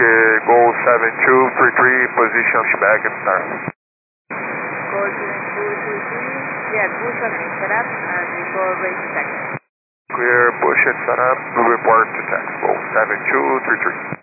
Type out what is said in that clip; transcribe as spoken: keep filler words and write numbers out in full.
Okay, go seven two three three, position back and start. Go seven two three three, clear push on and set up and report ready to taxi. Clear push and set up, report to taxi. Go seven two three three.